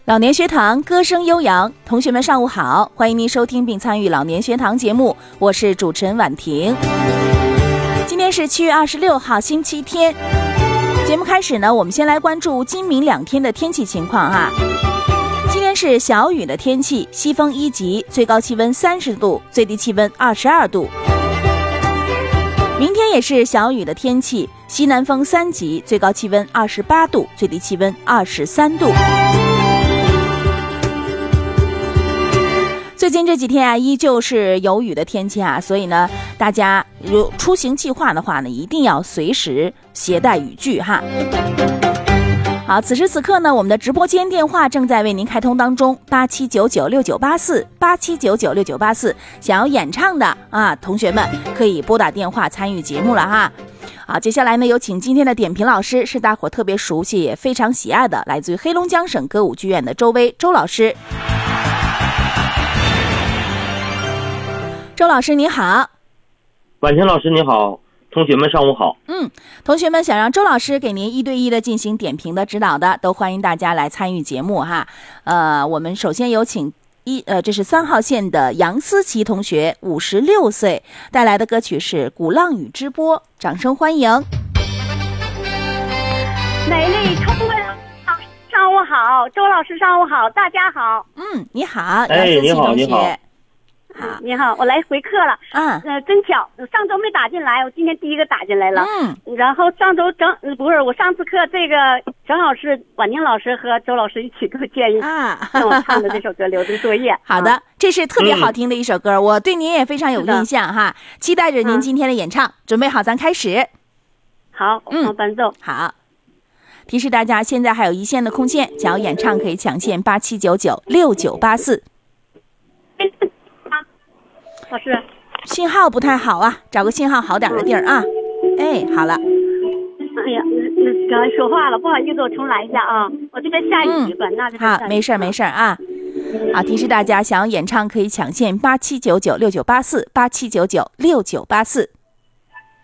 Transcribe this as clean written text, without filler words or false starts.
老年学堂歌声悠扬，同学们上午好，欢迎您收听并参与老年学堂节目，我是主持人婉婷。今天是7月26号星期天，节目开始呢，我们先来关注今明2天的天气情况哈。今天是小雨的天气，西风1级，最高气温30度，最低气温22度。明天也是小雨的天气，西南风3级，最高气温28度，最低气温23度。最近这几天啊，依旧是有雨的天气啊，所以呢，大家如出行计划的话呢，一定要随时携带雨具哈。好，此时此刻呢，我们的直播间电话正在为您开通当中，87996984，87996984，想要演唱的啊，同学们可以拨打电话参与节目了哈。好，接下来呢，有请今天的点评老师，是大伙特别熟悉也非常喜爱的，来自于黑龙江省歌舞剧院的周薇周老师。周老师你好。 婉婷老师你好，同学们上午好。 同学们想让周老师给您1对1的进行点评的指导的，都欢迎大家来参与节目哈。我们首先有请这是3号线的杨思琪同学，56岁，带来的歌曲是《鼓浪屿之波》，掌声欢迎。 美丽充分，上午好，周老师上午好，大家好。 你好，杨思琪同学。好， 你好，我来回课了。真巧，上周没打进来，我今天第一个打进来了。然后上周我上次课这个正好是婉宁老师和周老师一起给我建议让我唱的这首歌留的作业。 好的，这是特别好听的一首歌，我对您也非常有印象哈，期待着您今天的演唱。准备好，咱开始。 好，我伴奏。 好，提示大家，现在还有1线的空线，想要演唱可以抢线87996984。 老师， 信号不太好啊，找个信号好点的地儿啊。好了。 哎呀，刚才说话了，不好意思，我重来一下啊。我这边下雨，管那就好，没事啊。好，提示大家，想要演唱可以抢线87996984，87996984。